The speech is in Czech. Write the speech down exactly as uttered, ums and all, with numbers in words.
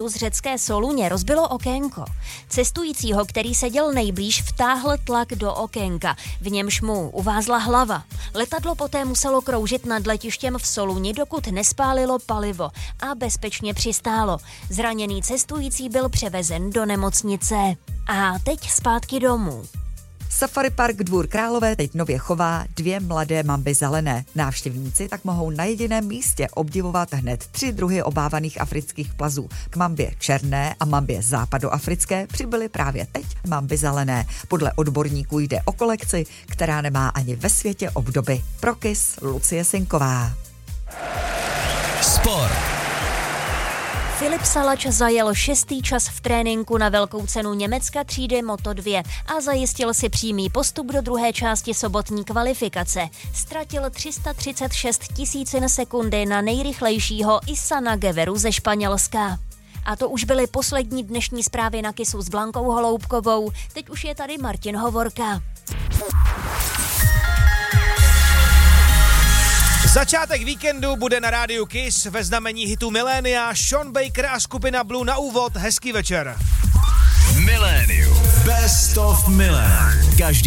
z řecké Soluně rozbilo okénko. Cestujícího, který seděl nejblíž, vtáhl tlak do okénka. V němž mu uvázla hlava. Letadlo poté muselo kroužit nad letištěm v Soluni, dokud nespálilo palivo a bezpečně přistálo. Zraněný cestující byl převezen do nemocnice. A teď zpátky domů. Safari Park Dvůr Králové teď nově chová dvě mladé mamby zelené. Návštěvníci tak mohou na jediném místě obdivovat hned tři druhy obávaných afrických plazů. K mambě černé a mambě západoafrické přibyly právě teď mamby zelené. Podle odborníků jde o kolekci, která nemá ani ve světě obdoby. Pro Kiss Lucie Sinková. Sport. Filip Salač zajel šestý čas v tréninku na velkou cenu Německa třídy Moto dva a zajistil si přímý postup do druhé části sobotní kvalifikace. Ztratil tři sta třicet šest tisícin sekundy na nejrychlejšího Isana Geveru ze Španělska. A to už byly poslední dnešní zprávy na Kissu s Blankou Holoubkovou. Teď už je tady Martin Hovorka. Začátek víkendu bude na rádiu Kiss ve znamení hitu Milénia, Sean Baker a skupina Blue na úvod. Hezký večer. Millennium. Best of Milan. Každý